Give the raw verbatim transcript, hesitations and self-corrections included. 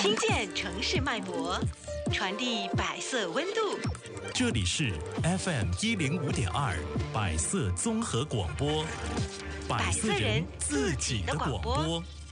听见城市脉搏，传递百色温度。 这里是 F M 一零五点二百色综合广播，百色人自己的广播。